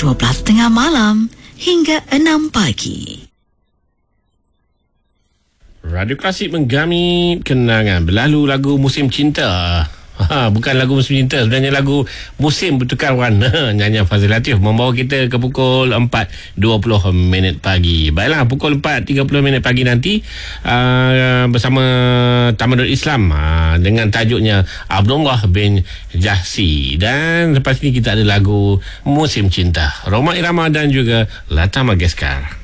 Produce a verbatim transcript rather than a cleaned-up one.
dua belas tiga puluh malam hingga enam pagi. Radio Klasik menggamit kenangan berlalu lagu musim cinta. Ha, bukan lagu musim cinta, sebenarnya lagu musim bertukar warna. Nyanyian Fazil Latif membawa kita ke pukul empat dua puluh minit pagi. Baiklah, pukul empat tiga puluh minit pagi nanti uh, bersama Tamadun Islam uh, dengan tajuknya Abdullah bin Jahsi. Dan lepas ini kita ada lagu musim cinta, Rhoma Irama dan juga Lata Mangeshkar.